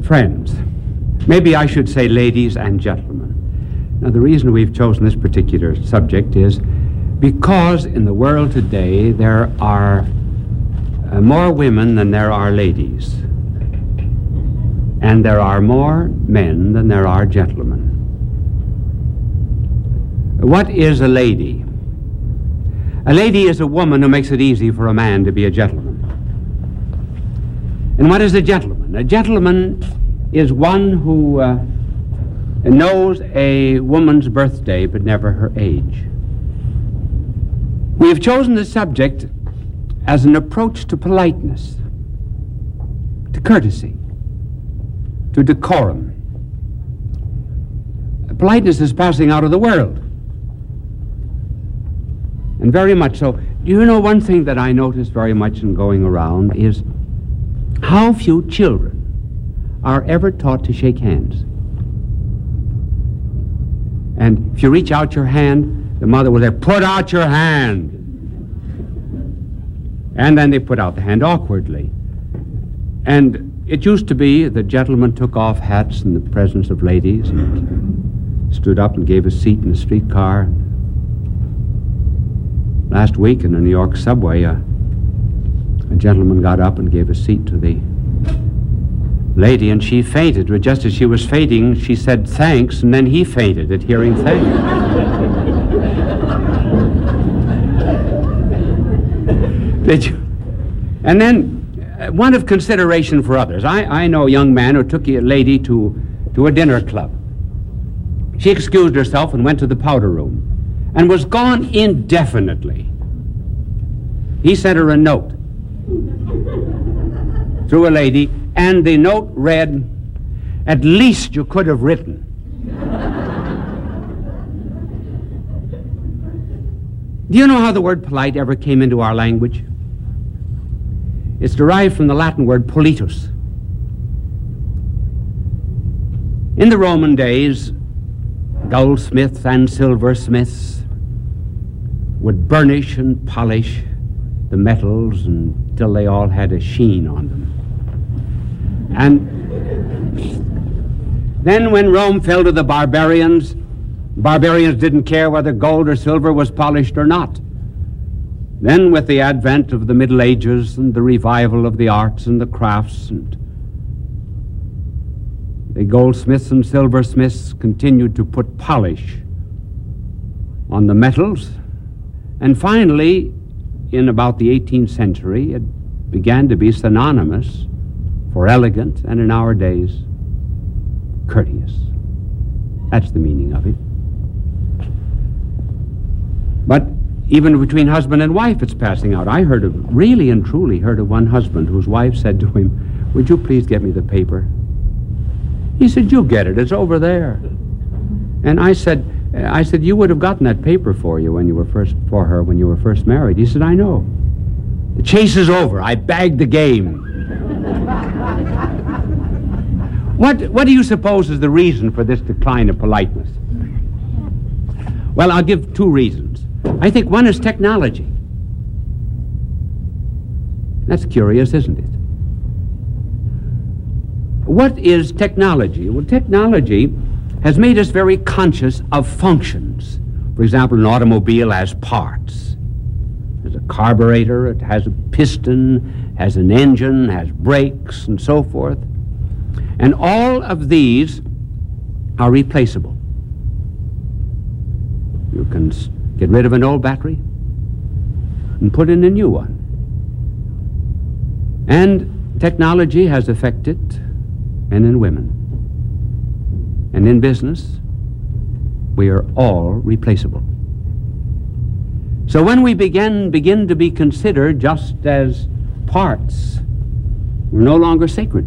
Friends, maybe I should say ladies and gentlemen. Now, the reason we've chosen this particular subject is because in the world today there are more women than there are ladies, and there are more men than there are gentlemen. What is a lady? A lady is a woman who makes it easy for a man to be a gentleman. And what is a gentleman? A gentleman is one who knows a woman's birthday but never her age. We have chosen the subject as an approach to politeness, to courtesy, to decorum. Politeness is passing out of the world, and very much so. Do you know one thing that I notice very much in going around is how few children are ever taught to shake hands. And if you reach out your hand, the mother will say, "Put out your hand." And then they put out the hand awkwardly. And it used to be that gentlemen took off hats in the presence of ladies and stood up and gave a seat in the streetcar. Last week in the New York subway, a gentleman got up and gave a seat to the lady, and she fainted. But just as she was fainting, she said thanks, and then he fainted at hearing thanks. Did you? And then one of consideration for others. I know a young man who took a lady to a dinner club. She excused herself and went to the powder room and was gone indefinitely. He sent her a note through a lady, and the note read, "At least you could have written." Do you know how the word polite ever came into our language? It's derived from the Latin word politus. In the Roman days, goldsmiths and silversmiths would burnish and polish the metals until they all had a sheen on them. And then when Rome fell to the barbarians didn't care whether gold or silver was polished or not. Then with the advent of the Middle Ages and the revival of the arts and the crafts, and the goldsmiths and silversmiths continued to put polish on the metals, and finally, in about the 18th century, it began to be synonymous for elegant, and in our days, courteous. That's the meaning of it. But even between husband and wife, it's passing out. I really and truly heard of one husband whose wife said to him, "Would you please get me the paper?" He said, "You'll get it. It's over there." And I said, "You would have gotten that paper for her when you were first married." He said, "I know. The chase is over. I bagged the game." What do you suppose is the reason for this decline of politeness? Well, I'll give two reasons. I think one is technology. That's curious, isn't it? What is technology? Well, technology has made us very conscious of functions. For example, an automobile has parts. There's a carburetor, it has a piston, has an engine, has brakes, and so forth. And all of these are replaceable. You can get rid of an old battery and put in a new one. And technology has affected men and women. And in business, we are all replaceable. So when we begin to be considered just as parts, we're no longer sacred.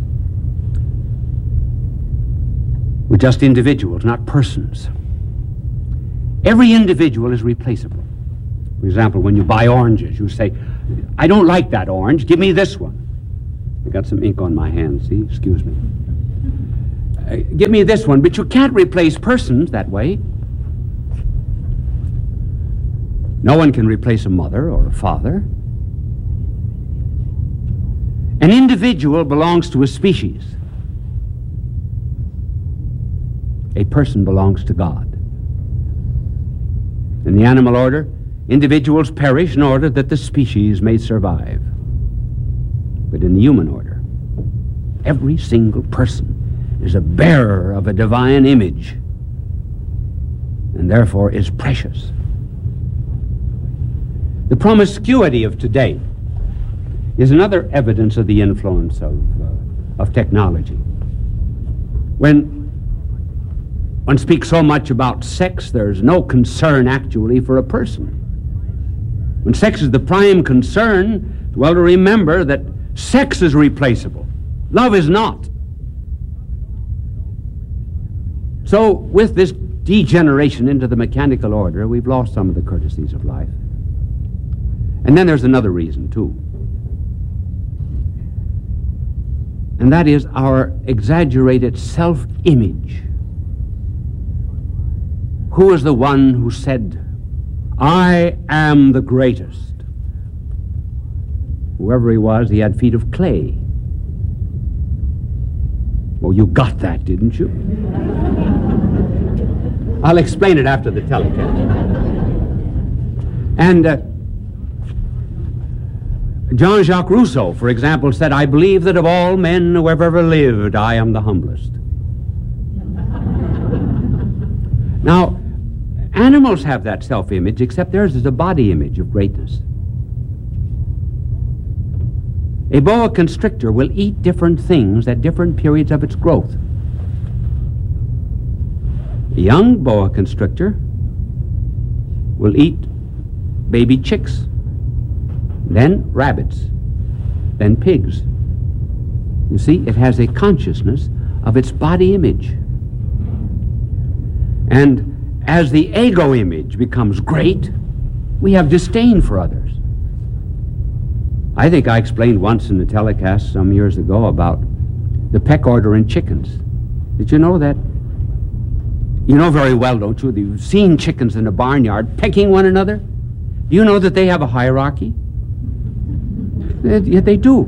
We're just individuals, not persons. Every individual is replaceable. For example, when you buy oranges, you say, "I don't like that orange, give me this one." I got some ink on my hand, see? Excuse me. Give me this one, but you can't replace persons that way. No one can replace a mother or a father. An individual belongs to a species. a person belongs to God. In the animal order, individuals perish in order that the species may survive. But in the human order, every single person is a bearer of a divine image and therefore is precious. The promiscuity of today is another evidence of the influence of technology. When one speaks so much about sex, there's no concern actually for a person. When sex is the prime concern, it's well to remember that sex is replaceable. Love is not. So with this degeneration into the mechanical order, we've lost some of the courtesies of life. And then there's another reason, too. And that is our exaggerated self-image. Who is the one who said, "I am the greatest"? Whoever he was, he had feet of clay. Well, you got that, didn't you? I'll explain it after the telecast. And Jean-Jacques Rousseau, for example, said, "I believe that of all men who have ever lived, I am the humblest." Now, animals have that self-image, except theirs is a body image of greatness. A boa constrictor will eat different things at different periods of its growth. A young boa constrictor will eat baby chicks, then rabbits, then pigs. You see, it has a consciousness of its body image. And as the ego image becomes great, we have disdain for others. I think I explained once in the telecast some years ago about the peck order in chickens. Did you know that? You know very well, don't you? You've seen chickens in a barnyard pecking one another. Do you know that they have a hierarchy? They do.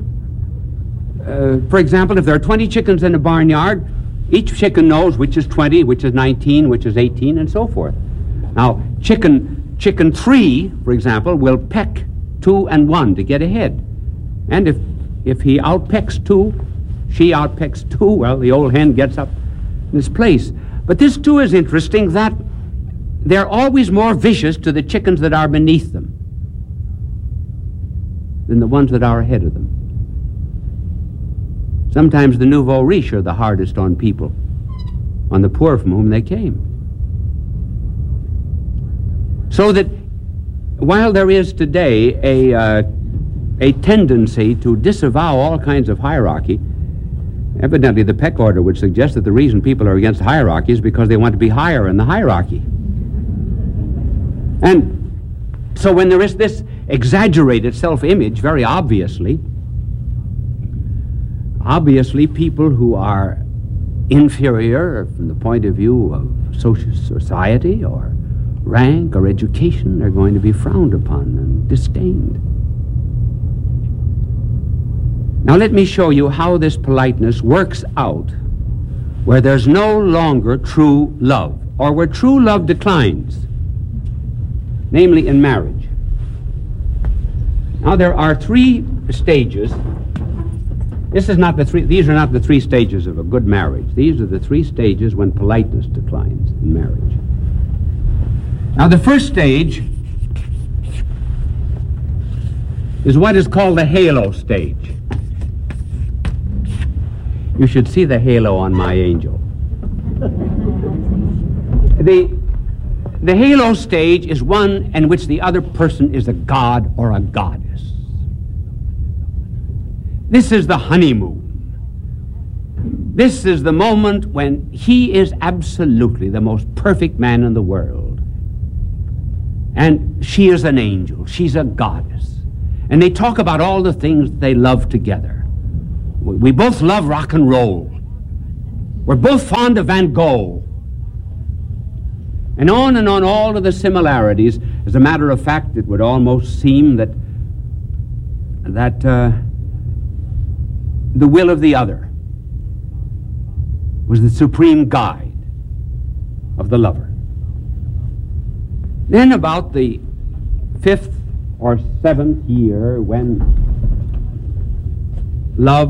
For example, if there are 20 chickens in a barnyard, each chicken knows which is 20, which is 19, which is 18, and so forth. Now, chicken 3, for example, will peck 2 and 1 to get ahead. And if he outpecks 2, she outpecks 2, well, the old hen gets up in its place. But this, too, is interesting, that they're always more vicious to the chickens that are beneath them than the ones that are ahead of them. Sometimes the nouveau riche are the hardest on people, on the poor from whom they came. So that while there is today a tendency to disavow all kinds of hierarchy, evidently the peck order would suggest that the reason people are against hierarchy is because they want to be higher in the hierarchy. And so when there is this exaggerated self-image, very obviously people who are inferior from the point of view of social society or rank or education are going to be frowned upon and disdained. Now let me show you how this politeness works out where there's no longer true love, or where true love declines, namely in marriage. Now there are 3 stages. These are not the 3 stages of a good marriage. These are the 3 stages when politeness declines in marriage. Now the first stage is what is called the halo stage. You should see the halo on my angel. The halo stage is one in which the other person is a god or a goddess. This is the honeymoon. This is the moment when he is absolutely the most perfect man in the world. And she is an angel. She's a goddess. And they talk about all the things they love together. We both love rock and roll. We're both fond of Van Gogh. And on all of the similarities. As a matter of fact, it would almost seem that the will of the other was the supreme guide. of the lover. Then about the 5th or 7th year, when love